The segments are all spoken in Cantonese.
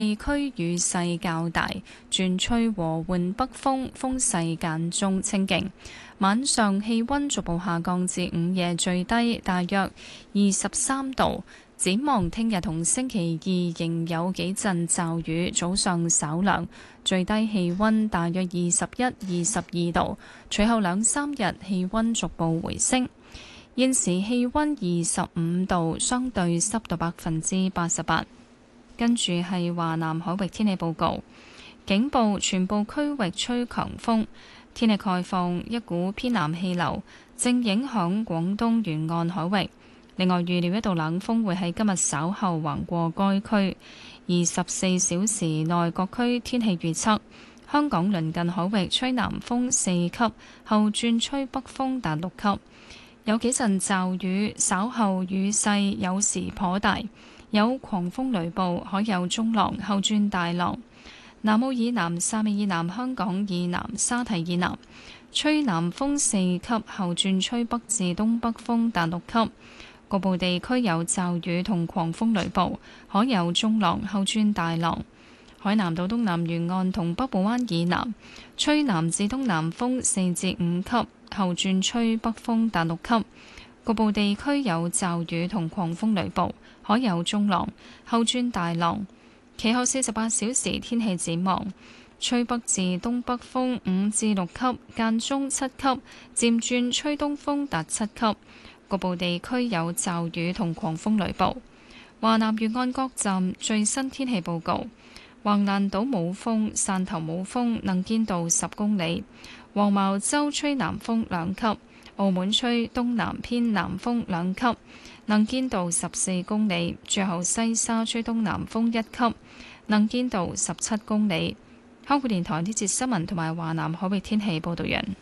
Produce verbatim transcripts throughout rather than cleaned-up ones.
地區雨勢較大，轉吹和緩北風，風勢間中清勁。晚上氣溫逐步下降至午夜最低大約二十三度。展望聽日同星期二仍有幾陣驟雨，早上稍涼，最低氣溫大約二十一、二十二度。隨後兩三日氣溫逐步回升。現時氣溫二十五度，相對濕度百分之八十八。跟住係華南海域天氣報告，警報全部區域吹強風，天氣概況，一股偏南氣流正影響廣東沿岸海域。另外預料一道冷鋒會喺今日稍後橫過該區。二十四小時內各區天氣預測，香港鄰近海域吹南風四級，後轉吹北風達六級，有幾陣驟雨，稍後雨勢有時頗大。有狂風雷暴，海有中浪，後轉大浪。南澳以南、汕尾以南、香港以南、沙堤以南，吹南風四級，後轉吹北至東北風達六級。局部地區有驟雨同狂風雷暴，海有中浪，後轉大浪。海南島東南沿岸同北部灣以南，吹南至東南風四至五級，後轉吹北風達六級。局部地區有驟雨同狂風雷暴，海有中浪，後轉大浪。其後四十八小時天氣展望，吹北至東北風五至六級，間中七級，漸轉吹東風達七級。局部地區有驟雨同狂風雷暴。華南沿岸各站最新天氣報告：橫瀾島冇風，汕頭冇風，能見度十公里；黃茅洲吹南風兩級。澳門吹東南偏南風兩級，能見度十四公里；最後西沙吹東南風一級，能見度十七公里。香港電台呢節新聞同埋華南海域天氣報道人。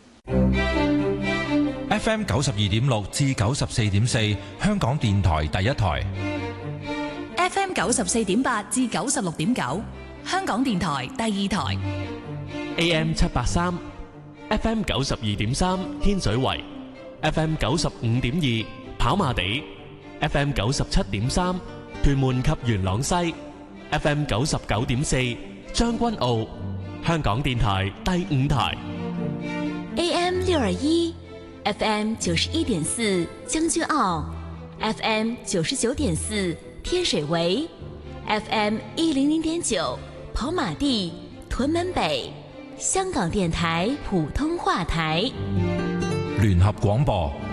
F M 九十二點六至九十四點四，香港電台第一台。 F M 九十四點八至九十六點九，香港電台第二台。 A M 七八三，F M 九十二點三，天水圍。F M 九十五點二跑馬地， F M 九十七點三屯門及元朗西， F M 九十九點四將軍澳。香港電台第五台。 A M 六二一 F M 九十一點四將軍澳， F M 九十九點四天水圍， F M 一零零點九跑馬地屯門北。香港電台普通話台。 聯合廣播。